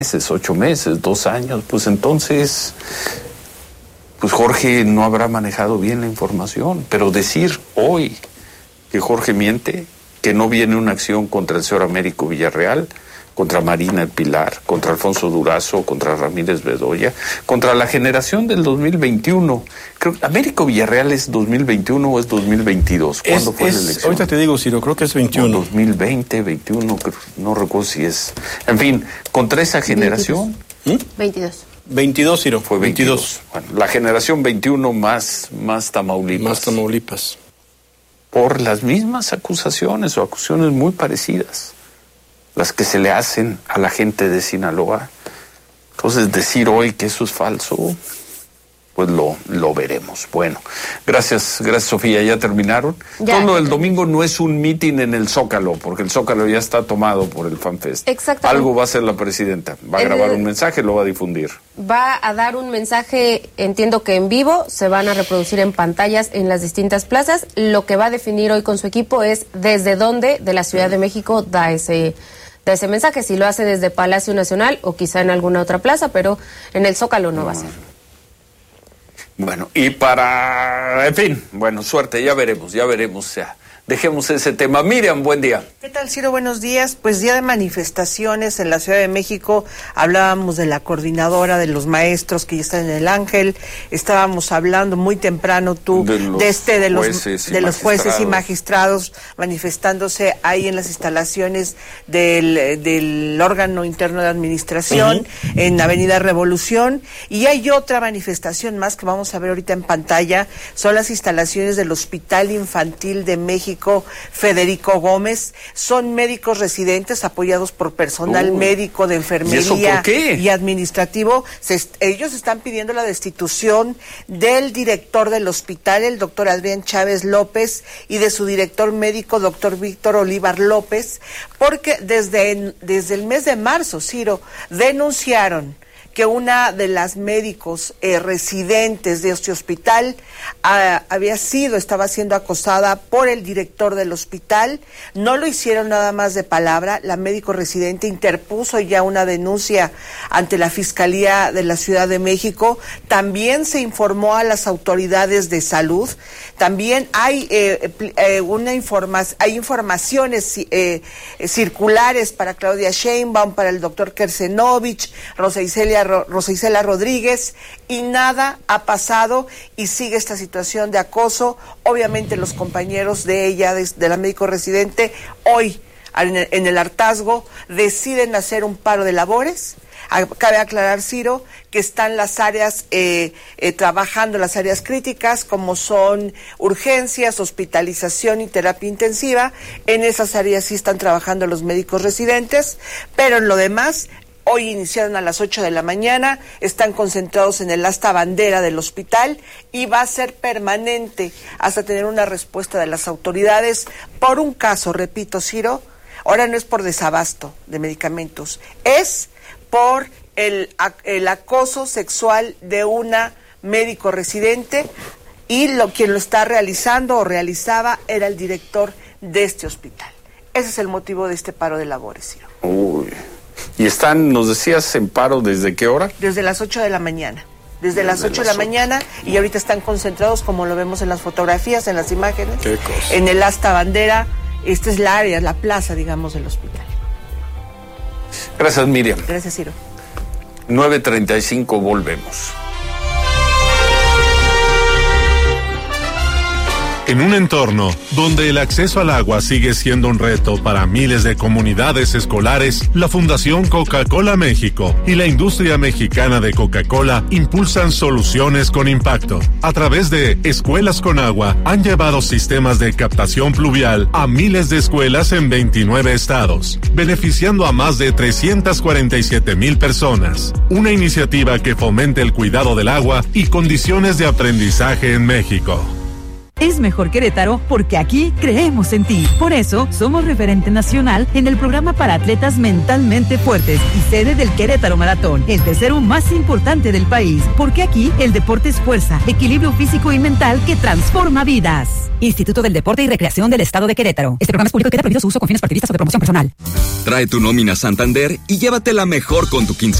meses, 8 meses, 2 años, pues entonces, pues Jorge no habrá manejado bien la información. Pero decir hoy que Jorge miente, que no viene una acción contra el señor Américo Villarreal, contra Marina El Pilar, contra Alfonso Durazo, contra Ramírez Bedoya, contra la generación del 2021. Creo que Américo Villarreal es 2021 o es 2022. ¿Cuándo fue la elección? Ahorita te digo, Ciro, creo que es 21. No, 2020, 21, no recuerdo si es. En fin, contra esa generación. 22. 22, Ciro. Fue 22. Bueno, la generación 21 más Tamaulipas. Más Tamaulipas. Por las mismas acusaciones o acusaciones muy parecidas, las que se le hacen a la gente de Sinaloa. Entonces, decir hoy que eso es falso, pues lo veremos. Bueno, gracias Sofía, ¿ya terminaron? Todo el domingo no es un mitin en el Zócalo, porque el Zócalo ya está tomado por el FanFest. Exactamente. Algo va a hacer la presidenta, va a grabar un mensaje, lo va a difundir. Va a dar un mensaje, entiendo que en vivo, se van a reproducir en pantallas en las distintas plazas. Lo que va a definir hoy con su equipo es desde dónde de la Ciudad de México da ese mensaje, si lo hace desde Palacio Nacional o quizá en alguna otra plaza, pero en el Zócalo no va a ser. Bueno, y en fin, bueno, suerte, ya veremos, ya. Dejemos ese tema. Miriam, buen día. ¿Qué tal, Ciro? Buenos días. Pues día de manifestaciones en la Ciudad de México. Hablábamos de la coordinadora de los maestros que ya están en el Ángel. Estábamos hablando muy temprano de los jueces y magistrados manifestándose ahí en las instalaciones del órgano interno de administración en Avenida Revolución. Y hay otra manifestación más que vamos a ver ahorita en pantalla. Son las instalaciones del Hospital Infantil de México Federico Gómez. Son médicos residentes apoyados por personal médico de enfermería y administrativo. Ellos están pidiendo la destitución del director del hospital, el doctor Adrián Chávez López, y de su director médico, doctor Víctor Olivar López, porque desde el mes de marzo, Ciro, denunciaron que una de las médicos residentes de este hospital estaba siendo acosada por el director del hospital. No lo hicieron nada más de palabra. La médico residente interpuso ya una denuncia ante la Fiscalía de la Ciudad de México. También se informó a las autoridades de salud. También hay informaciones circulares para Claudia Sheinbaum, para el doctor Kersenovich, Rosa Isela Rodríguez, y nada ha pasado y sigue esta situación de acoso. Obviamente los compañeros de ella, de la médico residente, hoy en el hartazgo deciden hacer un paro de labores. Cabe aclarar, Ciro, que están las áreas trabajando, las áreas críticas, como son urgencias, hospitalización y terapia intensiva. En esas áreas sí están trabajando los médicos residentes, pero en lo demás, hoy iniciaron a las 8 de la mañana, están concentrados en el asta bandera del hospital y va a ser permanente hasta tener una respuesta de las autoridades por un caso, repito, Ciro, ahora no es por desabasto de medicamentos, es por el acoso sexual de una médico residente, y quien lo está realizando o realizaba era el director de este hospital. Ese es el motivo de este paro de labores, Ciro. Uy. ¿Y están, nos decías, en paro desde qué hora? Desde las 8 de la mañana. Desde las 8 de la mañana, y ahorita están concentrados, como lo vemos en las fotografías, en las imágenes, en el asta bandera. Esta es la área, la plaza, digamos, del hospital. Gracias, Miriam. Gracias, Ciro. 9:35, volvemos. En un entorno donde el acceso al agua sigue siendo un reto para miles de comunidades escolares, la Fundación Coca-Cola México y la industria mexicana de Coca-Cola impulsan soluciones con impacto. A través de Escuelas con Agua, han llevado sistemas de captación pluvial a miles de escuelas en 29 estados, beneficiando a más de 347,000 personas. Una iniciativa que fomente el cuidado del agua y condiciones de aprendizaje en México. Es mejor Querétaro porque aquí creemos en ti. Por eso, somos referente nacional en el programa para atletas mentalmente fuertes y sede del Querétaro Maratón, el tercero más importante del país. Porque aquí el deporte es fuerza, equilibrio físico y mental que transforma vidas. Instituto del Deporte y Recreación del Estado de Querétaro. Este programa es público y queda prohibido su uso con fines partidistas o de promoción personal. Trae tu nómina Santander y llévatela mejor con tu 15